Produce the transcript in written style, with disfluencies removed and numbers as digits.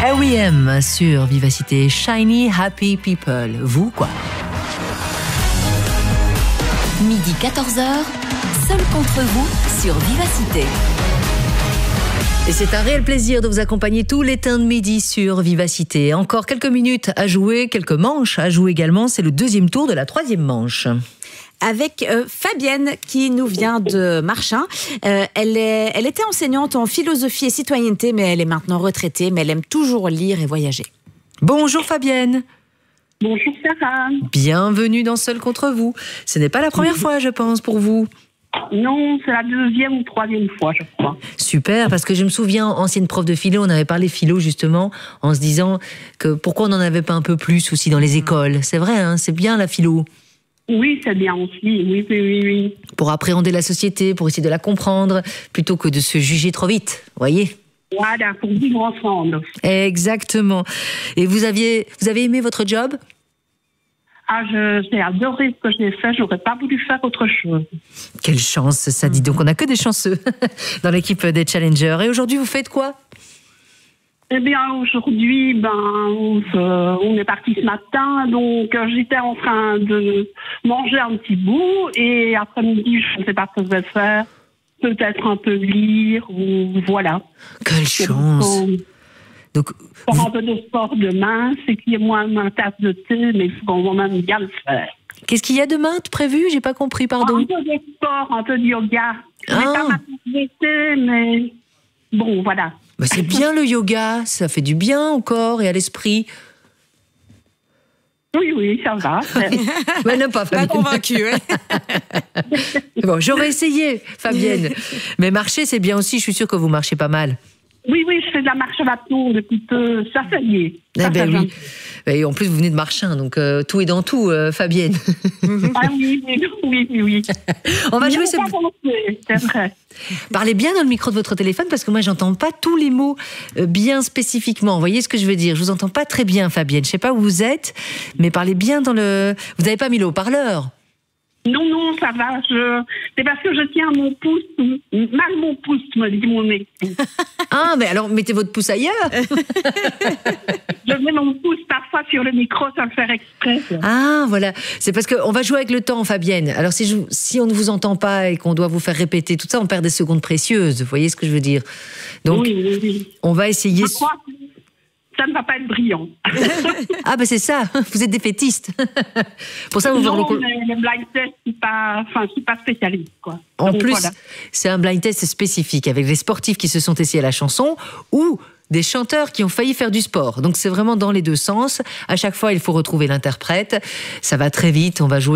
R.E.M. sur Vivacité, Shiny Happy People. Vous, quoi. Midi 14h, seul contre vous sur Vivacité. Et c'est un réel plaisir de vous accompagner tous les teints de midi sur Vivacité. Encore quelques minutes à jouer, quelques manches à jouer également. C'est le deuxième tour de la troisième manche. Avec Fabienne qui nous vient de Marchin. Elle était enseignante en philosophie et citoyenneté, mais elle est maintenant retraitée, mais elle aime toujours lire et voyager. Bonjour Fabienne. Bonjour Sarah. Bienvenue dans Seul contre vous. Ce n'est pas la première fois, je pense, pour vous. Non, c'est la deuxième ou troisième fois, je crois. Super, parce que je me souviens, ancienne prof de philo, on avait parlé philo justement, en se disant que pourquoi on n'en avait pas un peu plus aussi dans les écoles. C'est vrai, hein, c'est bien la philo. Oui, c'est bien aussi, oui. Pour appréhender la société, pour essayer de la comprendre, plutôt que de se juger trop vite, voyez. Voilà, pour vivre ensemble. Exactement. Et vous avez aimé votre job ? Ah, j'ai adoré ce que j'ai fait, j'aurais pas voulu faire autre chose. Quelle chance, ça dit. Donc on n'a que des chanceux dans l'équipe des Challengers. Et aujourd'hui, vous faites quoi ? Eh bien, aujourd'hui, on est parti ce matin, donc j'étais en train de manger un petit bout, et après-midi, je ne sais pas ce que je vais faire. Peut-être un peu lire, ou voilà. Quelle chance. Donc, faire un peu de sport demain, c'est qu'il y ait moins une tasse de thé, mais il faut quand même bien le faire. Qu'est-ce qu'il y a demain de prévu ? J'ai pas compris, pardon. Un peu de sport, un peu de yoga. Je n'ai pas ma tasse de thé, mais bon, voilà. Bah c'est bien le yoga, ça fait du bien au corps et à l'esprit. Oui, ça va. Mais non, pas Fabienne. Pas convaincue, hein. Bon, j'aurais essayé, Fabienne. Mais marcher, c'est bien aussi, je suis sûre que vous marchez pas mal. Oui, je fais de la marche à bâton depuis peu. Ça fait bien. Eh ben oui. Et en plus, vous venez de Marchin, donc tout est dans tout, Fabienne. Ah oui. On va jouer c'est vrai. Parlez bien dans le micro de votre téléphone, parce que moi, j'entends pas tous les mots bien spécifiquement. Vous voyez ce que je veux dire ? Je vous entends pas très bien, Fabienne. Je sais pas où vous êtes, mais parlez bien dans le... Vous n'avez pas mis le haut-parleur ? Non, ça va. C'est parce que je tiens mon pouce, mal mon pouce, me dit mon nez. Ah, mais alors mettez votre pouce ailleurs. Je mets mon pouce parfois sur le micro sans le faire exprès. Ah, voilà. C'est parce qu'on va jouer avec le temps, Fabienne. Alors, si on ne vous entend pas et qu'on doit vous faire répéter tout ça, on perd des secondes précieuses. Vous voyez ce que je veux dire ? Donc, oui. On va essayer... Je crois que ça ne va pas être brillant. Ah, ben c'est ça. Vous êtes défaitiste. Pour ça, vous non, mais le blind test, je suis pas spécialiste, quoi. En donc, plus, voilà. C'est un blind test spécifique avec des sportifs qui se sont essayés à la chanson ou des chanteurs qui ont failli faire du sport. Donc, c'est vraiment dans les deux sens. À chaque fois, il faut retrouver l'interprète. Ça va très vite. On va jouer